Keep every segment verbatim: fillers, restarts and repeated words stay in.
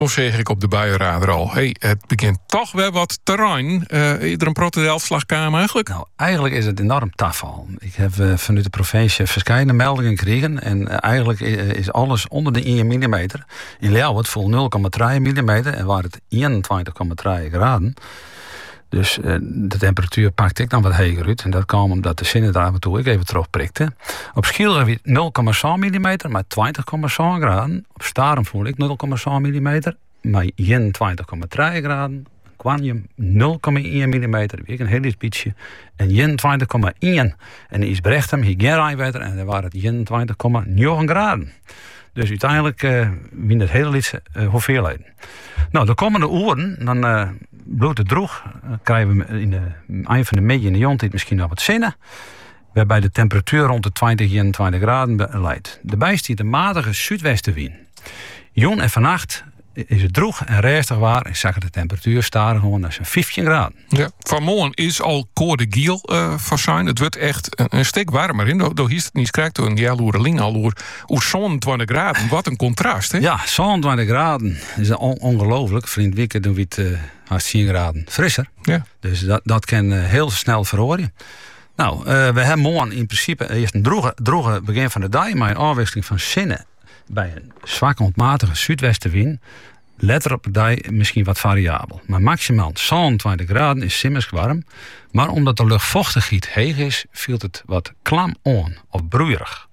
zeg ik op de buienradar al. Hey, het begint toch wel wat terrein. Uh, is er een protodelfslagkamer eigenlijk? Nou, eigenlijk is het enorm taf al. Ik heb uh, vanuit de provincie verschillende meldingen gekregen. En uh, eigenlijk is alles onder de één millimeter. In Leeuwarden vol nul komma drie millimeter. En waar het eenentwintig komma drie graden. Dus uh, de temperatuur pakte ik dan wat heger uit. En dat kwam omdat de zinnen daar af en toe ik even terugprikte. Op Schielgebied nul komma zes millimeter, maar twintig komma zes graden. Op Starum voel ik nul komma zes millimeter, maar eenentwintig komma drie graden. Quanium nul komma één millimeter, ik een heel iets beetje. En eenentwintig komma één. En is Brechtsem, hier geen rijwetter en daar waren het eenentwintig komma negen graden. Dus uiteindelijk uh, wien het hele liedje uh, hoeveelheden. Nou, de komende uren, dan uh, bloedt het droeg. Dan krijgen we in de eind van de middag in de jontijd misschien nog wat zinnen. Waarbij de temperatuur rond de twintig, eenentwintig graden leidt. Daarbij stiet de matige zuidwestenwind. Jon en vannacht is het droeg en rustig waar. En zag de temperatuur staren gewoon naar zo'n vijftien graden. Ja, vanmorgen is al Code Giel uh, van Het wordt echt een, een stuk warmer in. Door is het niet krijgt door een jaloereling al oer zevenentwintig graden. Wat een contrast, hè? Ja, zevenentwintig graden is on- ongelooflijk. Vriend Wieke doen we het uh, haast tien graden frisser. Ja. Dus dat, dat kan uh, heel snel verhoren. Nou, uh, we hebben morgen in principe eerst een droge, droge begin van de dag, maar een afwisseling van zinnen. Bij een zwakke ontmatige zuidwestenwind, letter op de dag misschien wat variabel. Maar maximaal zevenentwintig graden is simmers warm. Maar omdat de luchtvochtigheid heeg is, viel het wat klam aan of broeierig.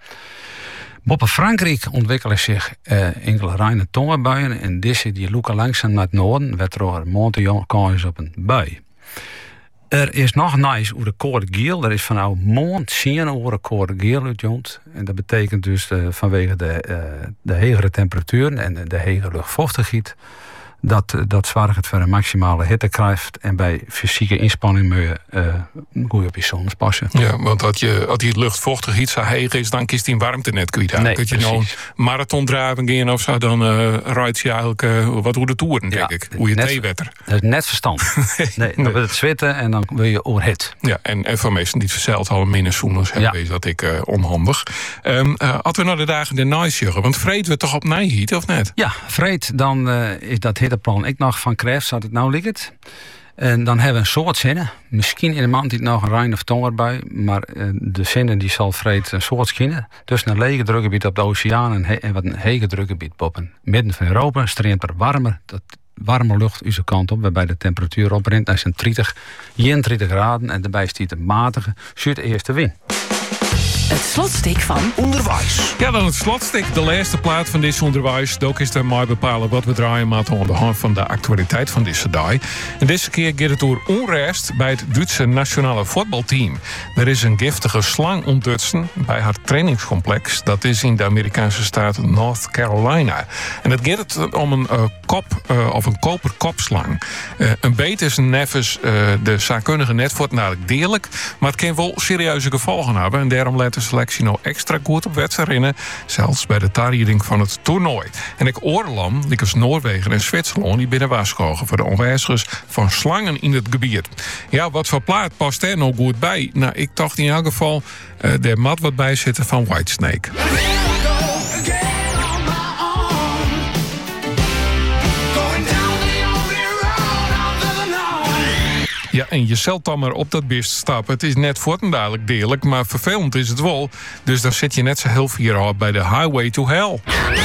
Boven Frankrijk ontwikkelen zich uh, enkele reine tongenbuien. En deze die loeken langzaam naar het noorden, werd er een monte kans op een bui. Er is nog nice over de Code Giel. Er is vanaf maand zien over de Code Giel uitjont. En dat betekent dus uh, vanwege de, uh, de hegere temperaturen en de, de hegere luchtvochtigheid. Dat, dat zorgt voor een maximale hittekracht. En bij fysieke inspanning moet je uh, goed op je zones passen. Ja, want als je, als die luchtvochtigheid zo heeg is, dan kiest die warmte net kwijt. Nee, kun je nou een marathondrijven gaan of zo, dan uh, rijdt je eigenlijk uh, wat hoe de toeren, denk ja, ik. Hoe je theewetter. Dat is net verstand. nee, nee, dan wil het zwitten en dan wil je overhit. Ja, en, en voor mensen die het verzeld al minuszoeners hebben, ja. Is dat ik uh, onhandig. Um, uh, als we naar de dagen de nice juggen, want vreten we toch op nijhiet, of net? Ja, vreet, dan uh, is dat hitteplan ik nog van krijg, zat het nou ligt. En dan hebben we een soort zinnen. Misschien in een maand niet nog een rein of tonger bij, maar uh, de zinnen die zal vreed een soort schinnen. Dus een lege drukgebied op de oceaan en, he- en wat een hege drukgebied op een midden van Europa. Streemt er warmer, dat warme lucht onze kant op, waarbij de temperatuur oprint naar zijn dertig, eenentwintig graden en daarbij stiet een matige zuideerste wind. Het slotstuk van onderwijs. Ja, dan het slotstuk, de laatste plaat van dit onderwijs. Ook is er maar bepalen wat we draaien maken aan de hand van de actualiteit van deze dag. En deze keer gaat het door onrust bij het Duitse nationale voetbalteam. Er is een giftige slang ontdutsen bij haar trainingscomplex. Dat is in de Amerikaanse staat North Carolina. En het gaat om een uh, kop uh, of een koperkopslang. Uh, een beet is nevens uh, de zaakkundige net voor het nadelijk deerlijk, maar het kan wel serieuze gevolgen hebben. En daarom let de selectie nou extra goed op wedstrijden, zelfs bij de tarieting van het toernooi. En ik oorlam, die als Noorwegen en Zwitserland, die binnen waarschuwen voor de onwijzigers van slangen in het gebied. Ja, wat voor plaat past er nou goed bij? Nou, ik dacht in elk geval uh, er mat wat bij zitten van Whitesnake. Ja, en je zult dan maar op dat beest stappen. Het is net voor en dadelijk deerlijk, maar vervelend is het wel. Dus dan zit je net zo heel vier bij de Highway to Hell.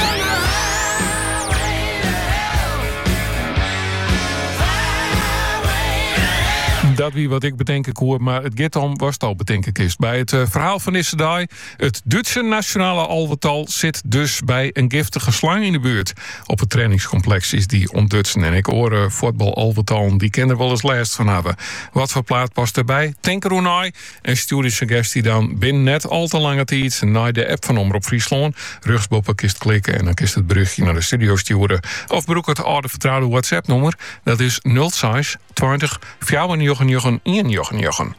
Dat wie wat ik bedenken hoor, maar het gaat om was het al bedenken is. Bij het uh, verhaal van deze dag, het Duitse nationale alwetal zit dus bij een giftige slang in de buurt. Op het trainingscomplex is die ontdutsen. En ik hoor uh, voetbal alwetal, die kennen er wel eens last van hebben. Wat voor plaat past erbij? Denk er hoe naar. En stuur die suggestie dan binnen net al te lange tijd naar de app van Omroep Friesland. Rugsboppen kist klikken en dan kist het brugje naar de studio sturen. Of broek het oude vertrouwde WhatsApp nummer. Dat is nul zes twintig vijfenjochen jochen één jochen jochen.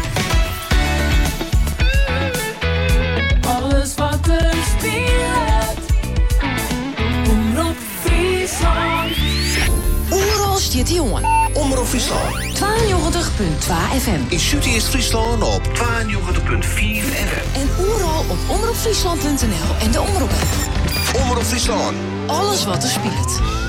Alles wat er speelt. Omroep Friesland. Oerol stiet die jongen. Omroep Friesland. tweeënnegentig komma twee F M. In Zuid-East Friesland op tweeënnegentig komma vier F M. En oerol op omroepfriesland punt n l en de Omroep. Omroep Friesland. Alles wat er speelt.